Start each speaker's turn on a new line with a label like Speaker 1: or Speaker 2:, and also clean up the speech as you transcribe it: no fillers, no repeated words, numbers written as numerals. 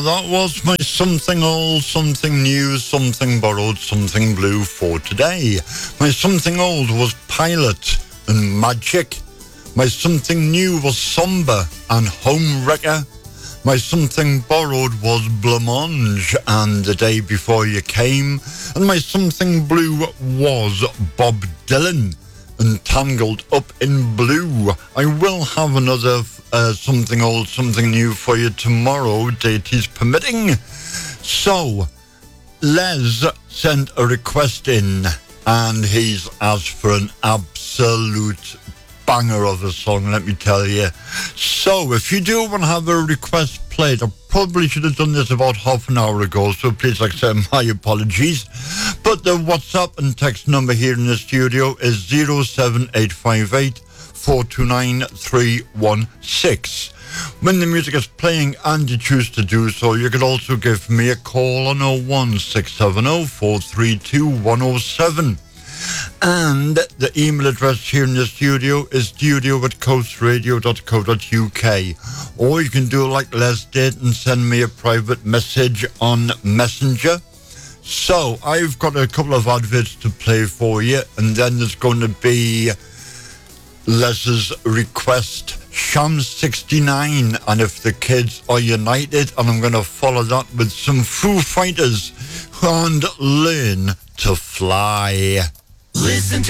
Speaker 1: That was my something old, something new, something borrowed, something blue for today. My something old was Pilot and Magic. My something new was Somber and Homewrecker. My something borrowed was Blancmange and The Day Before You Came. And my something blue was Bob Dylan and Tangled Up in Blue. I will have another something old, something new for you tomorrow, deities permitting. So, Les sent a request in and he's asked for an absolute banger of a song, let me tell you. So, if you do want to have a request played, I probably should have done this about half an hour ago, so please accept my apologies. But the WhatsApp and text number here in the studio is 07858 429 316. When the music is playing and you choose to do so, you can also give me a call on 01670 432 107. And the email address here in the studio is studio@coastradio.co.uk. Or you can do like Les did and send me a private message on Messenger. So, I've got a couple of adverts to play for you, and then there's going to be Les's request, Sham 69, and If the Kids Are United, and I'm going to follow that with some Foo Fighters and Learn to Fly.
Speaker 2: Listen to